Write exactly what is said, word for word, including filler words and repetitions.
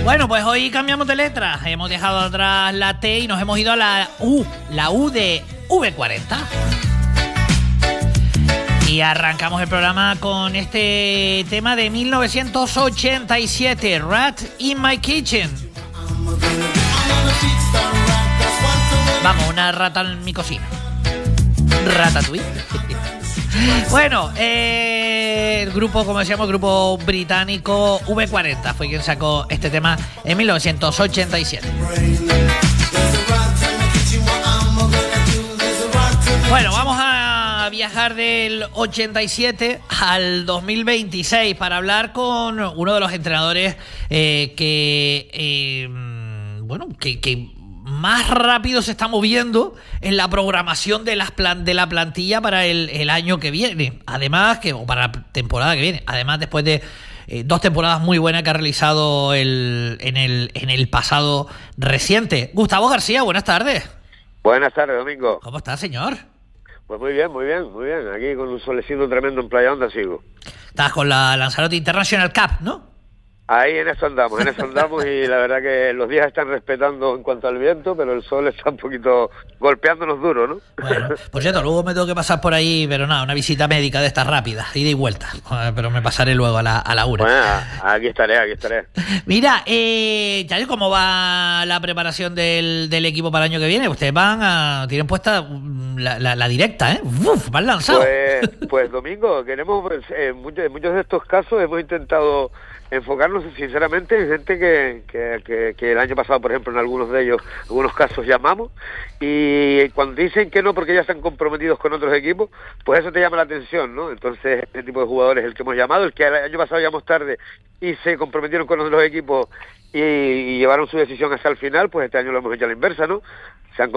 Bueno, pues hoy cambiamos de letra. Hemos dejado atrás la T y nos hemos ido a la U, la U de V cuarenta. Y arrancamos el programa con este tema de mil novecientos ochenta y siete, Rat in My Kitchen. Vamos, una rata en mi cocina. Ratatouille. Bueno, eh, el grupo, como decíamos, el grupo británico V cuarenta fue quien sacó este tema en mil novecientos ochenta y siete. Bueno, vamos a viajar del ochenta y siete al dos mil veintiséis para hablar con uno de los entrenadores eh, que, eh, bueno, que... que más rápido se está moviendo en la programación de las plan de la plantilla para el, el año que viene. Además, que o para la temporada que viene. Además, después de eh, dos temporadas muy buenas que ha realizado el, en, el, en el pasado reciente. Gustavo García, buenas tardes. Buenas tardes, Domingo. ¿Cómo está, señor? Pues muy bien, muy bien, muy bien. Aquí con un solecito tremendo en Playa Honda sigo. Estás con la Lanzarote International Cup, ¿no? Ahí en eso andamos, en eso andamos y la verdad que los días están respetando en cuanto al viento, pero el sol está un poquito golpeándonos duro, ¿no? Bueno, por cierto, luego me tengo que pasar por ahí, pero nada, una visita médica de estas rápidas, ida y vuelta, pero me pasaré luego a la, a la una. Bueno, aquí estaré, aquí estaré. Mira, eh, Chayo, ¿cómo va la preparación del, del equipo para el año que viene? Ustedes van a, tienen puesta la, la, la directa, ¿eh? Uf, van lanzados. Pues, pues Domingo, queremos, pues, en, muchos, en muchos de estos casos hemos intentado enfocarnos sinceramente en gente que, que, que, que el año pasado, por ejemplo, en algunos de ellos, algunos casos llamamos, y cuando dicen que no porque ya están comprometidos con otros equipos, pues eso te llama la atención, ¿no? Entonces, este tipo de jugadores es el que hemos llamado, el que el año pasado llamamos tarde y se comprometieron con otros equipos y, y llevaron su decisión hasta el final, pues este año lo hemos hecho a la inversa, ¿no? Se han